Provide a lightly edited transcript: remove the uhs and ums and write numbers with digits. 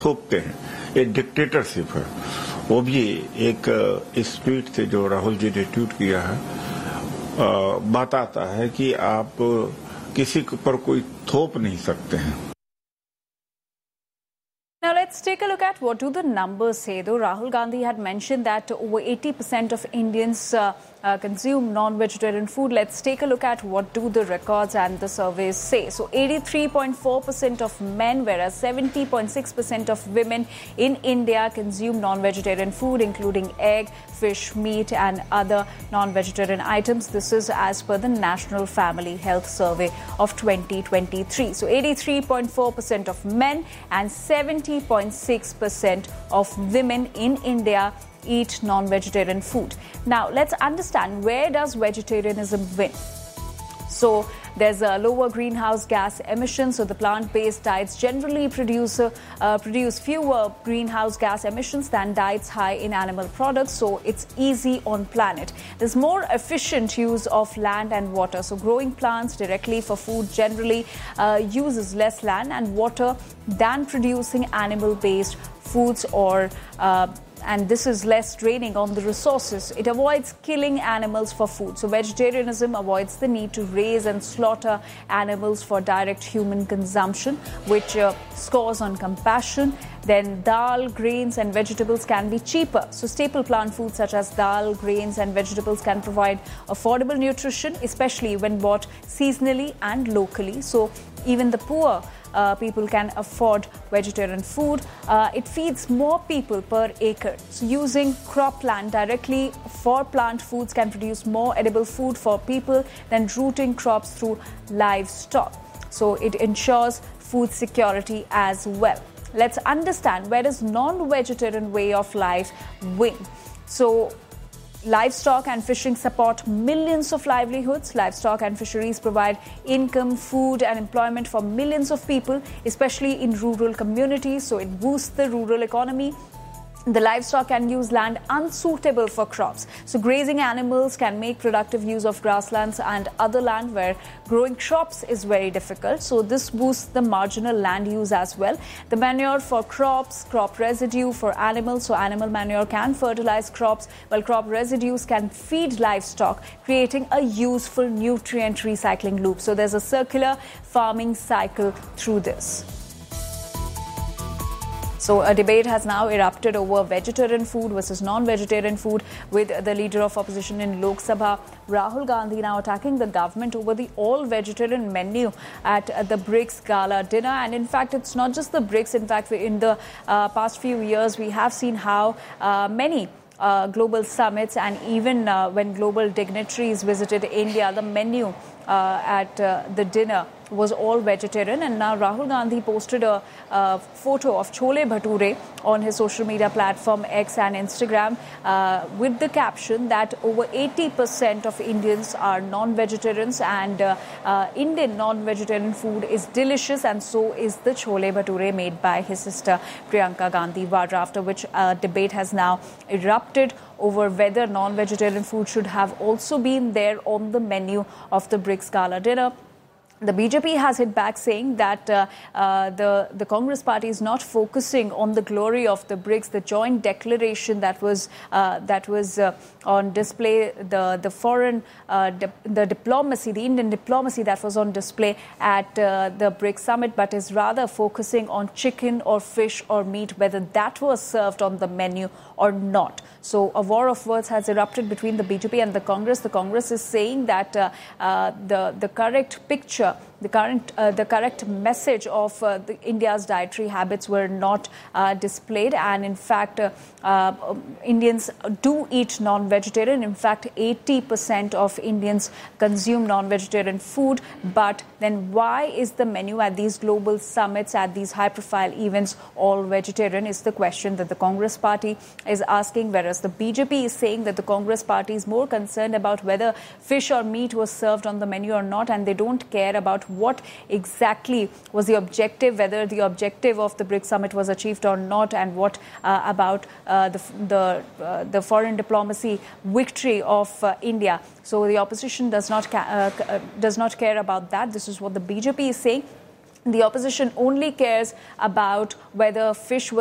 थोपते हैं, ये डिक्टेटरशिप है। वो भी एक स्पीड से जो राहुल जी ने ट्वीट किया है बताता है कि आप किसी पर कोई थोप नहीं सकते हैं। Now let's take a look at what do the numbers say. Though Rahul Gandhi had mentioned that over 80% of Indians consume non-vegetarian food, let's take a look at what do the records and the surveys say. So 83.4% of men, whereas 70.6% of women in India consume non-vegetarian food, including egg, fish, meat and other non-vegetarian items. This is as per the National Family Health Survey of 2023. So 83.4% of men and 70.6% of women in India eat non-vegetarian food. Now, let's understand, where does vegetarianism win? So, there's a lower greenhouse gas emissions. So, the plant-based diets generally produce fewer greenhouse gas emissions than diets high in animal products. So, it's easy on planet. There's more efficient use of land and water. So, growing plants directly for food generally uses less land and water than producing animal-based foods and this is less draining on the resources. It avoids killing animals for food. So vegetarianism avoids the need to raise and slaughter animals for direct human consumption, which scores on compassion. Then dal, grains and vegetables can be cheaper. So staple plant foods such as dal, grains and vegetables can provide affordable nutrition, especially when bought seasonally and locally. So even the poor people can afford vegetarian food. It feeds more people per acre. So using cropland directly for plant foods can produce more edible food for people than rooting crops through livestock. So it ensures food security as well. Let's understand, where does non-vegetarian way of life win? So livestock and fishing support millions of livelihoods. Livestock and fisheries provide income, food and employment for millions of people, especially in rural communities. So it boosts the rural economy. The livestock can use land unsuitable for crops. So grazing animals can make productive use of grasslands and other land where growing crops is very difficult. So this boosts the marginal land use as well. The manure for crops, crop residue for animals. So animal manure can fertilize crops, while crop residues can feed livestock, creating a useful nutrient recycling loop. So there's a circular farming cycle through this. So a debate has now erupted over vegetarian food versus non-vegetarian food, with the leader of opposition in Lok Sabha, Rahul Gandhi, now attacking the government over the all-vegetarian menu at the BRICS Gala dinner. And in fact, it's not just the BRICS. In fact, in the past few years, we have seen how many global summits and even when global dignitaries visited India, the menu at the dinner was all vegetarian. And now Rahul Gandhi posted a photo of chole bhature on his social media platform X and Instagram with the caption that over 80% of Indians are non-vegetarians, and Indian non-vegetarian food is delicious, and so is the chole bhature made by his sister Priyanka Gandhi Vadra, after which a debate has now erupted over whether non-vegetarian food should have also been there on the menu of the BRICS Gala dinner. The BJP has hit back, saying that the Congress party is not focusing on the glory of the BRICS, the joint declaration that was on display, the foreign the diplomacy, the Indian diplomacy that was on display at the BRICS summit, but is rather focusing on chicken or fish or meat, whether that was served on the menu or not. So a war of words has erupted between the BJP and the Congress. The Congress is saying that the correct picture, the correct message of India's dietary habits were not displayed, and in fact Indians do eat non-vegetarian. In fact, 80% of Indians consume non-vegetarian food. But then why is the menu at these global summits, at these high-profile events, all vegetarian is the question that the Congress party is asking, whereas the BJP is saying that the Congress party is more concerned about whether fish or meat was served on the menu or not, and they don't care about what exactly was the objective, whether the objective of the BRICS summit was achieved or not, and what about the foreign diplomacy victory of India. So the opposition does not care about that. This is what the BJP is saying. The opposition only cares about whether fish was